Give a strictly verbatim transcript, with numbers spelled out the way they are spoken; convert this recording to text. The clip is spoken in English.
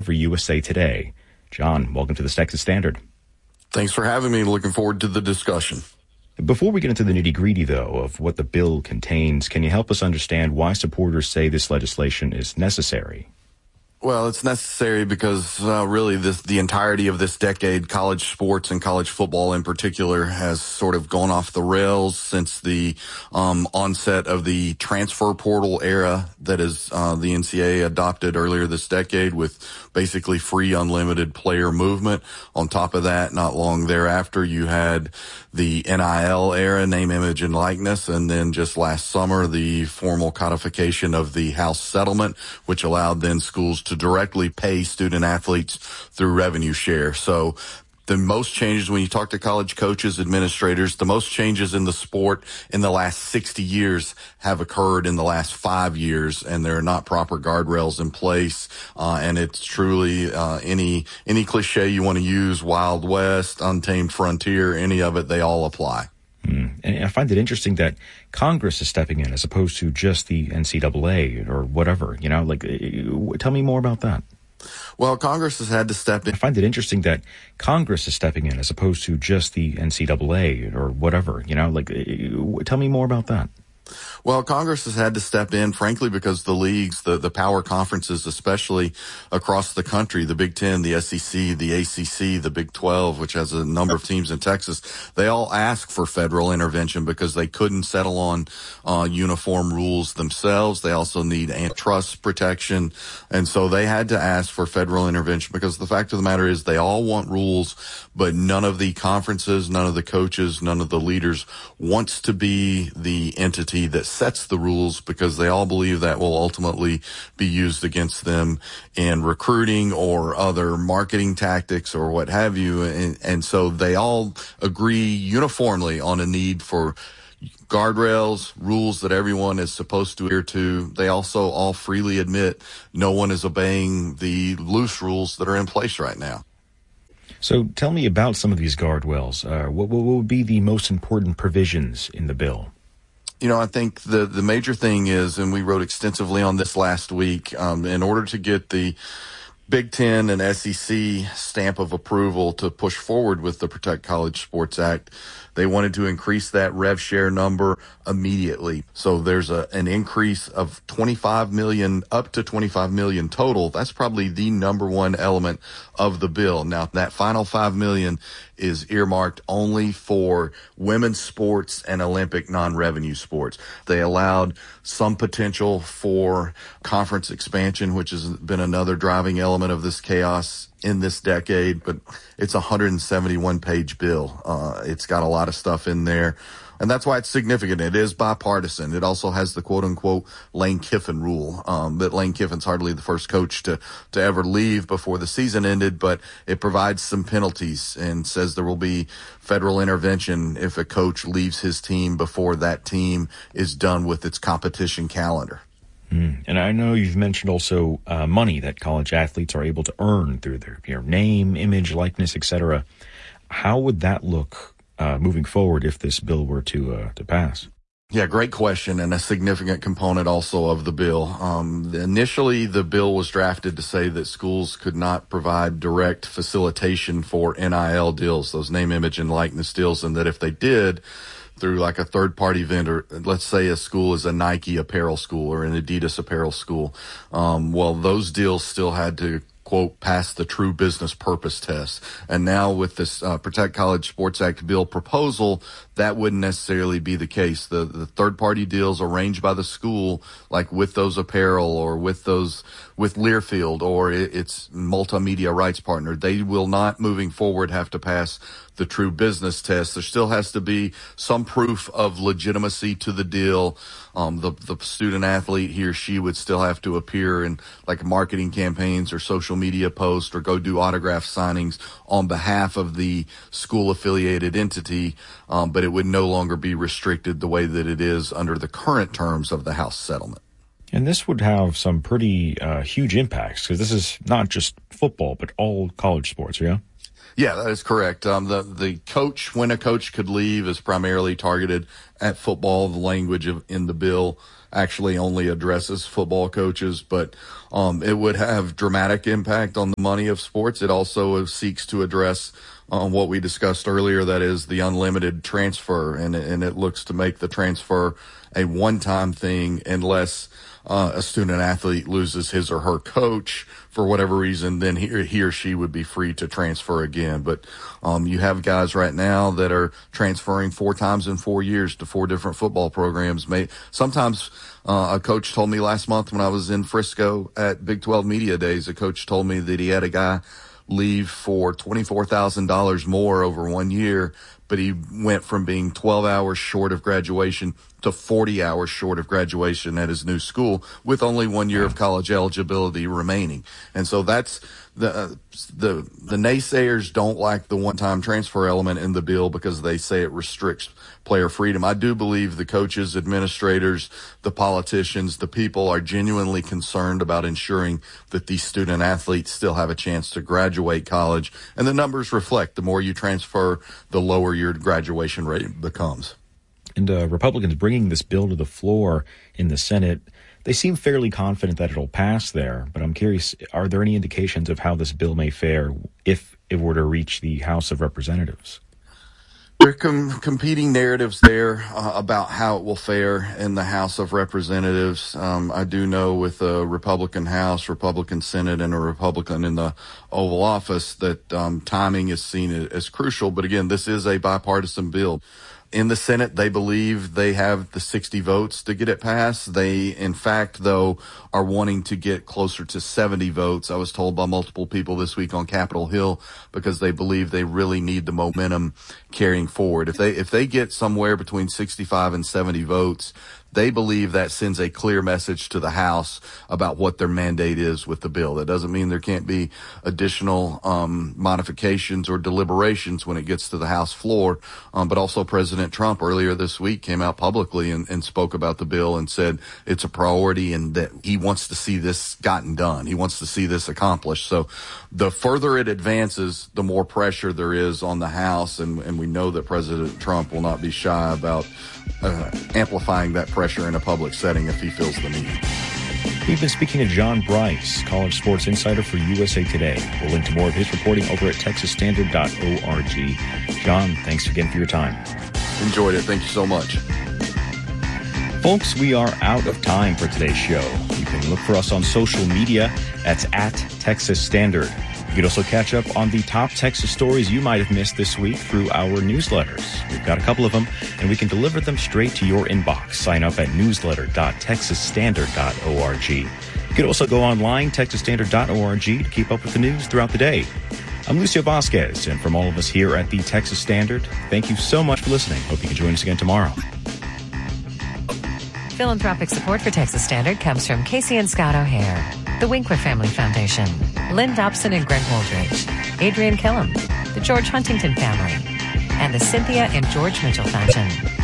for U S A Today. John, welcome to the Texas Standard. Thanks for having me. Looking forward to the discussion. Before we get into the nitty-gritty, though, of what the bill contains, can you help us understand why supporters say this legislation is necessary? Well, it's necessary because uh, really this, the entirety of this decade, college sports and college football in particular has sort of gone off the rails since the um, onset of the transfer portal era that is uh, the N C double A adopted earlier this decade with basically free unlimited player movement. On top of that, not long thereafter, you had the N I L era, name, image, and likeness, and then just last summer, the formal codification of the House settlement, which allowed then schools to directly pay student athletes through revenue share. So the most changes when you talk to college coaches, administrators, the most changes in the sport in the last sixty years have occurred in the last five years, and there are not proper guardrails in place. Uh, and it's truly, uh, any, any cliche you want to use, Wild West, Untamed Frontier, any of it, they all apply. Mm. And I find it interesting that Congress is stepping in as opposed to just the N C double A or whatever, you know, like, tell me more about that. Well, Congress has had to step in. I find it interesting that Congress is stepping in as opposed to just the N C double A or whatever, you know, like, tell me more about that. Well, Congress has had to step in, frankly, because the leagues, the, the power conferences, especially across the country, the Big Ten, the S E C, the A C C, the Big twelve, which has a number of teams in Texas, they all ask for federal intervention because they couldn't settle on uh, uniform rules themselves. They also need antitrust protection. And so they had to ask for federal intervention because the fact of the matter is they all want rules, but none of the conferences, none of the coaches, none of the leaders wants to be the entity that sets the rules because they all believe that will ultimately be used against them in recruiting or other marketing tactics or what have you. And, and so they all agree uniformly on a need for guardrails, rules that everyone is supposed to adhere to. They also all freely admit no one is obeying the loose rules that are in place right now. So tell me about some of these guardrails. Uh, what, what would be the most important provisions in the bill? You know, I think the, the major thing is, and we wrote extensively on this last week, um, in order to get the Big Ten and S E C stamp of approval to push forward with the Protect College Sports Act, they wanted to increase that rev share number immediately. So there's a, an increase of twenty-five million, up to twenty-five million total. That's probably the number one element of the bill. Now, that final five million is earmarked only for women's sports and Olympic non-revenue sports. They allowed some potential for conference expansion, which has been another driving element of this chaos in this decade, but it's a one hundred seventy-one page bill. Uh, it's got a lot of stuff in there. And that's why it's significant. It is bipartisan. It also has the quote unquote Lane Kiffin rule. Um, that Lane Kiffin's hardly the first coach to, to ever leave before the season ended, but it provides some penalties and says there will be federal intervention if a coach leaves his team before that team is done with its competition calendar. Mm. And I know you've mentioned also uh, money that college athletes are able to earn through their you know, name, image, likeness, et cetera. How would that look uh, moving forward if this bill were to uh, to pass? Yeah, great question, and a significant component also of the bill. Um, initially, the bill was drafted to say that schools could not provide direct facilitation for N I L deals, those name, image, and likeness deals, and that if they did, through like a third-party vendor, let's say a school is a Nike apparel school or an Adidas apparel school, um, well, those deals still had to, quote, pass the true business purpose test. And now with this uh, Protect College Sports Act bill proposal, that wouldn't necessarily be the case. The, the third-party deals arranged by the school, like with those apparel or with those, with Learfield or it, its multimedia rights partner, they will not, moving forward, have to pass the true business test. There still has to be some proof of legitimacy to the deal. Um, the, the student athlete, he or she would still have to appear in like marketing campaigns or social media posts or go do autograph signings on behalf of the school affiliated entity. Um, but it would no longer be restricted the way that it is under the current terms of the House settlement. And this would have some pretty uh, huge impacts because this is not just football, but all college sports, yeah? Yeah, that is correct. Um, the, the coach, when a coach could leave, is primarily targeted at football. The language of, in the bill actually only addresses football coaches, but um, it would have dramatic impact on the money of sports. It also seeks to address um, what we discussed earlier, that is the unlimited transfer, and, and it looks to make the transfer a one-time thing unless uh, a student athlete loses his or her coach for whatever reason, then he, he or she would be free to transfer again. But um, you have guys right now that are transferring four times in four years to four different football programs. May, sometimes uh, a coach told me last month when I was in Frisco at Big twelve Media Days, a coach told me that he had a guy leave for twenty-four thousand dollars more over one year, but he went from being twelve hours short of graduation to forty hours short of graduation at his new school with only one year of college eligibility remaining. And so that's the, uh, the, the naysayers don't like the one-time transfer element in the bill because they say it restricts player freedom. I do believe the coaches, administrators, the politicians, the people are genuinely concerned about ensuring that these student athletes still have a chance to graduate college. And the numbers reflect the more you transfer, the lower your graduation rate becomes. And uh, Republicans bringing this bill to the floor in the Senate, they seem fairly confident that it'll pass there. But I'm curious, are there any indications of how this bill may fare if it were to reach the House of Representatives? There are com- competing narratives there uh, about how it will fare in the House of Representatives. Um, I do know with a Republican House, Republican Senate, and a Republican in the Oval Office that um, timing is seen as crucial. But again, this is a bipartisan bill. In the Senate, they believe they have the sixty votes to get it passed. They, in fact, though, are wanting to get closer to seventy votes. I was told by multiple people this week on Capitol Hill because they believe they really need the momentum carrying forward. If they, if they get somewhere between sixty-five and seventy votes, they believe that sends a clear message to the House about what their mandate is with the bill. That doesn't mean there can't be additional um, modifications or deliberations when it gets to the House floor. Um, but also President Trump earlier this week came out publicly and, and spoke about the bill and said it's a priority and that he wants to see this gotten done. He wants to see this accomplished. So the further it advances, the more pressure there is on the House. And, and we know that President Trump will not be shy about uh, amplifying that pressure in a public setting if he feels the need. We've been speaking to John Bryce, college sports insider for U S A Today. We'll link to more of his reporting over at texas standard dot org. John, thanks again for your time. Enjoyed it. Thank you so much. Folks, we are out of time for today's show. You can look for us on social media. That's at Texas Standard. You can also catch up on the top Texas stories you might have missed this week through our newsletters. We've got a couple of them, and we can deliver them straight to your inbox. Sign up at newsletter dot texas standard dot org. You can also go online, texas standard dot org, to keep up with the news throughout the day. I'm Lucio Vasquez, and from all of us here at the Texas Standard, thank you so much for listening. Hope you can join us again tomorrow. Philanthropic support for Texas Standard comes from Casey and Scott O'Hare, the Winkler Family Foundation, Lynn Dobson and Greg Wooldridge, Adrian Killam, the George Huntington family, and the Cynthia and George Mitchell Fountain.